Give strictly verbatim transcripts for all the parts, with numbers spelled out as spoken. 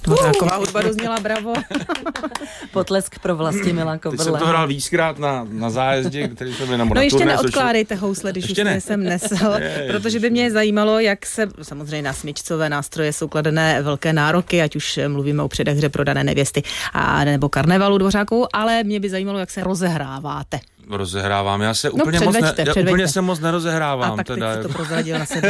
Dvořáková hudba dozněla, bravo. Potlesk pro Vlastimila Kobrle. Teď jsem to hrál víckrát na, na zájezdě, který jsme byli na No ještě neodkládejte housle, když ještě už ne. jsem nesl, protože by mě zajímalo, jak se, samozřejmě na smyčcové nástroje jsou kladené velké nároky, ať už mluvíme o předehře prodané nevěsty a nebo karnevalu Dvořákovou, ale mě by zajímalo, jak se rozehráváte. Rozehrávám, já se No, úplně moc ne, já předveďte. úplně se moc nerozehrávám. A tak teda. teď si to prozradil na sebe.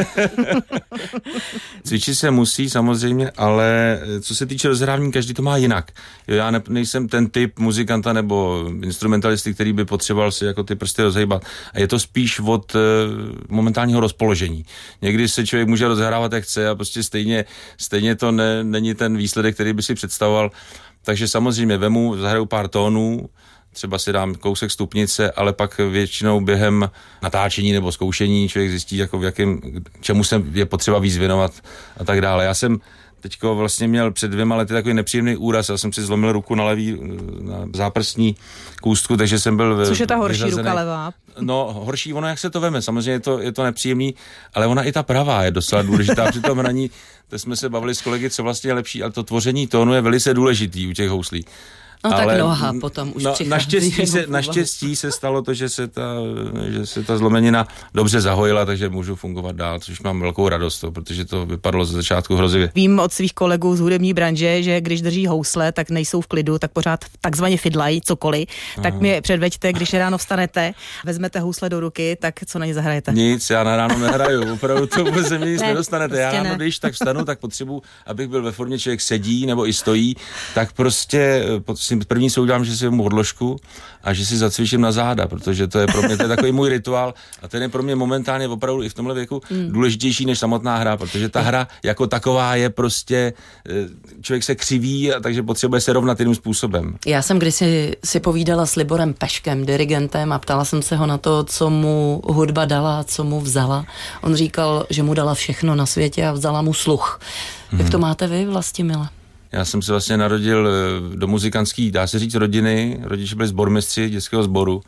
Cvičit se musí samozřejmě, ale co se týče rozhrávání, každý to má jinak. Jo, já ne, nejsem ten typ muzikanta nebo instrumentalisty, který by potřeboval si jako ty prsty rozhejbat. A je to spíš od e, momentálního rozpoložení. Někdy se člověk může rozhrávat, jak chce a prostě stejně, stejně to ne, není ten výsledek, který by si představoval. Takže samozřejmě vemu, zahraju pár tónů, třeba si dám kousek stupnice, ale pak většinou během natáčení nebo zkoušení člověk zjistí, jako v jakém, čemu se je potřeba víc věnovat a tak dále. Já jsem teďko vlastně měl před dvěma lety takový nepříjemný úraz, já jsem si zlomil ruku na levý, na záprstní kůstku, takže jsem byl... Což je ta horší vyřazený. ruka levá? No, horší, ono jak se to veme, samozřejmě je to, je to nepříjemný, ale ona i ta pravá je docela důležitá při tom hraní. To jsme se bavili s kolegy, co vlastně je lepší, ale to tvoření tónu je velice důležitý u těch houslí. No ale, tak noha potom už no, přichází. Naštěstí se, naštěstí se stalo to, že se, ta, že se ta zlomenina dobře zahojila, takže můžu fungovat dál, což mám velkou radost, to, protože to vypadalo ze začátku hrozivě. Vím od svých kolegů z hudební branže, že když drží housle, tak nejsou v klidu, tak pořád takzvaně fidlají cokoliv. Tak Aha. mi předveďte, když ráno vstanete, vezmete housle do ruky, tak co na ně zahrajete? Nic, já na ráno nehraju, opravdu to vůbec mi nic Ne, nedostanete. Já prostě ráno, ne. když tak vstanu, tak potřebuji, abych byl ve formě, člověk sedí nebo i stojí, tak prostě první se udělám, že si vezmu odložku a že si zacvičím na záda, protože to je pro mě to je takový můj rituál a ten je pro mě momentálně opravdu i v tomhle věku mm. důležitější než samotná hra, protože ta hra jako taková je prostě, člověk se křiví, a takže potřebuje se rovnat jiným způsobem. Já jsem kdysi si povídala s Liborem Peškem, dirigentem, a ptala jsem se ho na to, co mu hudba dala, co mu vzala. On říkal, že mu dala všechno na světě a vzala mu sluch. Mm. Jak to máte vy, Vlastimile? Já jsem se vlastně narodil do muzikantský, dá se říct, rodiny. Rodiče byli sbormistři dětského sboru.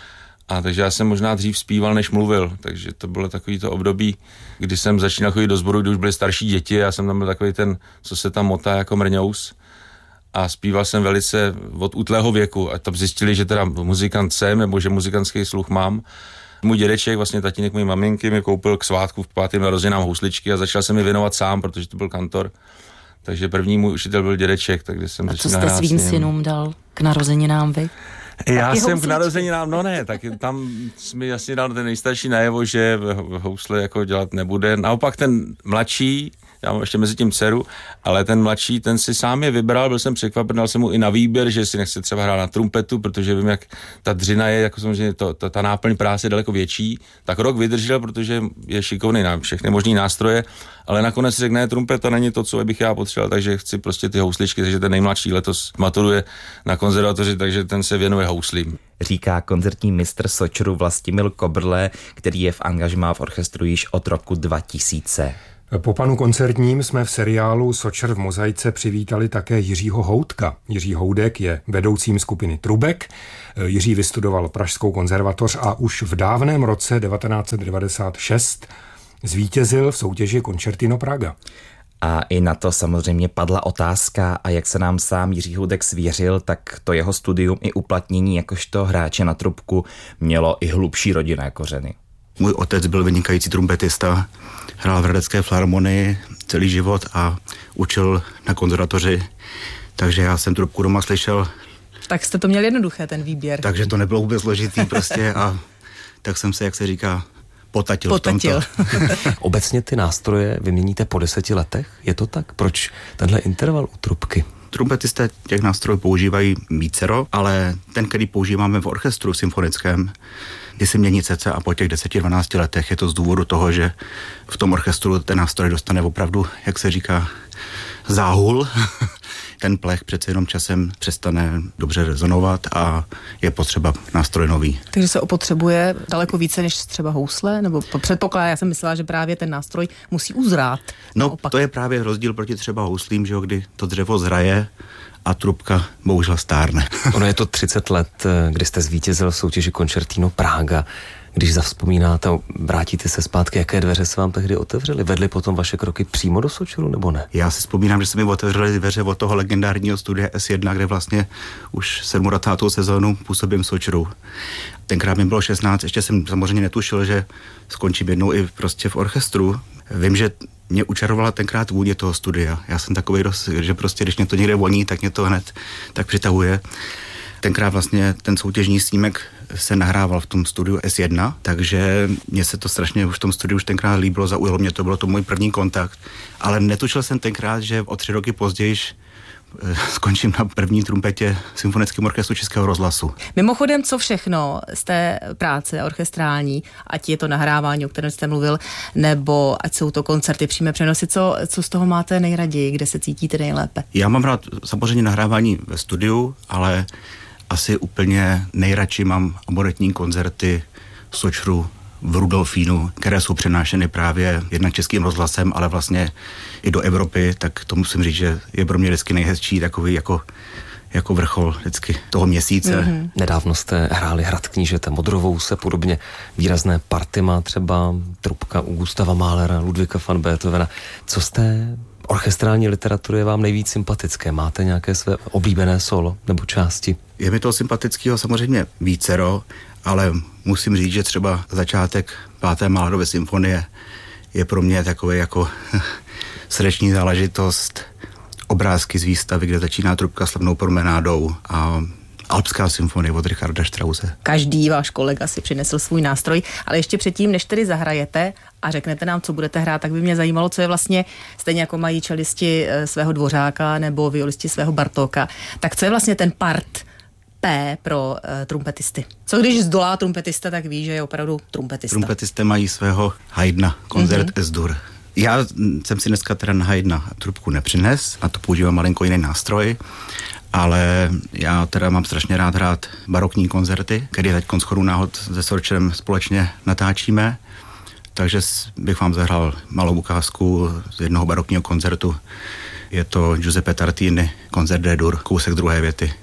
A takže já jsem možná dřív zpíval, než mluvil. Takže to bylo takový to období, kdy jsem začínal chodit do sboru, kdy už byly starší děti. Já jsem tam byl takový ten, co se tam motá jako mrňous. A zpíval jsem velice od útlého věku. A tam zjistili, že teda muzikant jsem, nebo že muzikantský sluch mám. Můj dědeček, vlastně tatínek mojí maminky, mi koupil k svátku v pátým narozeninám housličky a začal se mi věnovat sám, protože to byl kantor. Takže první můj učitel byl dědeček, takže jsem A co jste svým synům dal k narozeninám vy? Já Taky jsem housličky? k narozeninám, no ne, tak tam mi jasně dal ten nejstarší najevo, že housle jako dělat nebude. Naopak ten mladší, já mám ještě mezi tím dceru, ale ten mladší, ten si sám je vybral, byl jsem překvapen, dal jsem mu i na výběr, že si nechce třeba hrát na trumpetu, protože vím, jak ta dřina je, jako samozřejmě to, ta, ta náplň práce je daleko větší, tak rok vydržel, protože je šikovný na všechny možný nástroje, ale nakonec řekne, ne, trumpeta není to, co bych já potřeboval, takže chci prostě ty housličky, takže ten nejmladší letos maturuje na konzervatoři, takže ten se věnuje houslím. Říká koncertní mistr Sočru Vlastimil Kobrle, který je v angažmá v orchestru již od roku dva tisíce. Po panu koncertním jsme v seriálu Sočr v mozaice přivítali také Jiřího Houdka. Jiří Houdek je vedoucím skupiny Trubek. Jiří vystudoval Pražskou konzervatoř a už v dávném roce devatenáct set devadesát šest zvítězil v soutěži Concertino Praga. A i na to samozřejmě padla otázka, a jak se nám sám Jiří Houdek svěřil, tak to jeho studium i uplatnění jakožto hráče na trubku mělo i hlubší rodinné kořeny. Můj otec byl vynikající trumpetista, hrál v Hradecké filharmonii celý život a učil na konzervatoři, takže já jsem trubku doma slyšel. Tak jste to měl jednoduché, ten výběr. Takže to nebylo vůbec složitý prostě a tak jsem se, jak se říká, potatil, Potatil. v tomto. Obecně ty nástroje vyměníte po deseti letech? Je to tak? Proč tenhle interval u trubky? Trumpetisté těch nástrojů používají vícero, ale ten, který používáme v orchestru symfonickém, kdy se mění cca a po těch deseti dvanácti letech je to z důvodu toho, že v tom orchestru ten nástroj dostane opravdu, jak se říká, záhul. Ten plech přece jenom časem přestane dobře rezonovat a je potřeba nástroj nový. Takže se opotřebuje daleko více než třeba housle? Nebo předpokládá, já jsem myslela, že právě ten nástroj musí uzrát. No, naopak. to je právě rozdíl proti třeba houslím, že jo, kdy to dřevo zraje a trubka bohužel stárne. Ono je to třicet let, kdy jste zvítězil v soutěži Concertino Praga. Když zavzpomínáte, vrátíte se zpátky, jaké dveře se vám tehdy otevřely? Vedly potom vaše kroky přímo do Sočeru, nebo ne? Já si vzpomínám, že se mi otevřely dveře od toho legendárního studia S jedna, kde vlastně už sedmdesátou sezónu působím v Sočeru. Tenkrát mi bylo šestnáct, ještě jsem samozřejmě netušil, že skončím jednou i prostě v orchestru. Vím, že mě učarovala tenkrát vůně toho studia. Já jsem takový, že prostě, když mě to někde voní, tak mě to hned tak přitahuje. Tenkrát vlastně ten soutěžní snímek se nahrával v tom studiu S jedna, takže mně se to strašně už v tom studiu už tenkrát líbilo, zaujalo mě to, bylo to můj první kontakt. Ale netušil jsem tenkrát, že o tři roky později skončím na první trumpetě Symfonickém orchestru Českého rozhlasu. Mimochodem, co všechno z té práce orchestrální, ať je to nahrávání, o kterém jste mluvil, nebo ať jsou to koncerty, přímé přenosy, co, co z toho máte nejraději, kde se cítíte nejlépe? Já mám rád samozřejmě nahrávání ve studiu, ale asi úplně nejradši mám oboretní koncerty v Sočru, v Rudolfínu, které jsou přenášeny právě jednak Českým rozhlasem, ale vlastně i do Evropy, tak to musím říct, že je pro mě vždycky nejhezčí takový jako, jako vrchol vždycky toho měsíce. Mm-hmm. Nedávno jste hráli Hrad knížete Modrovou se, podobně výrazné party má třeba trubka u Gustava Mahlera, Ludvíka van Beethovena. Co z té orchestrální literatury je vám nejvíc sympatické? Máte nějaké své oblíbené solo nebo části? Je mi toho sympatického samozřejmě vícero, ale musím říct, že třeba začátek páté Mahlerovy symfonie je pro mě takový jako srdeční záležitost. Obrázky z výstavy, kde začíná trubka slavnou promenádou a Alpská symfonie od Richarda Strause. Každý váš kolega si přinesl svůj nástroj, ale ještě předtím, než tedy zahrajete a řeknete nám, co budete hrát, tak by mě zajímalo, co je vlastně, stejně jako mají čelisti svého Dvořáka nebo violisti svého Bartóka, tak co je vlastně ten part P pro uh, trumpetisty. Co když zdolá trumpetista, tak ví, že je opravdu trumpetista. Trumpetisté mají svého Haydna, koncert mm-hmm. S-dur. Já jsem si dneska teda na Haydna trubku nepřines, na to používám malinko jiný nástroj, ale já teda mám strašně rád hrát barokní koncerty, které teď z chodu náhod se Sorčem společně natáčíme, takže bych vám zahrál malou ukázku z jednoho barokního koncertu. Je to Giuseppe Tartini, koncert D-dur, kousek druhé věty.